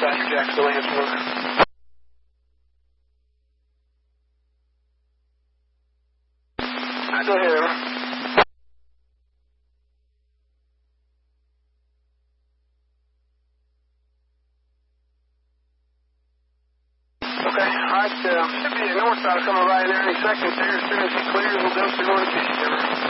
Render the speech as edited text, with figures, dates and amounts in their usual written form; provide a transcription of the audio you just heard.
Dr. Jack, still answering. Still here. Okay, alright, should be a northbound coming right in there any second here. As soon as he clears, we'll go through North East.